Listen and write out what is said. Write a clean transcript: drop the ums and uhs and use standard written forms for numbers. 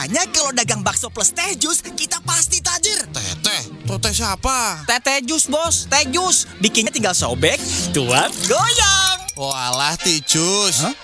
Makanya kalau dagang bakso plus teh jus, kita pasti tajir. Teh siapa? Teh jus, bos. Teh jus. Bikinnya tinggal sobek, tuang, goyang. Walah, Ticus.